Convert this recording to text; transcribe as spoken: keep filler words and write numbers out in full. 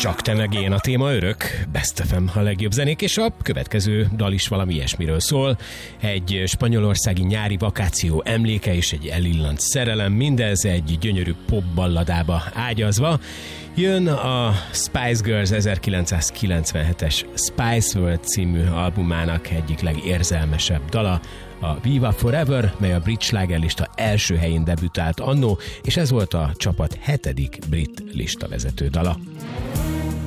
Csak te meg én a téma örök, Best ef em a legjobb zenék, és a következő dal is valami ilyesmiről szól. Egy spanyolországi nyári vakáció emléke és egy elillant szerelem, mindez egy gyönyörű popballadába ágyazva. Jön a Spice Girls ezerkilencszázkilencvenhetes Spice World című albumának egyik legérzelmesebb dala, a Viva Forever, mely a brit slágerlista első helyén debütált annó, és ez volt a csapat hetedik brit listavezető dala.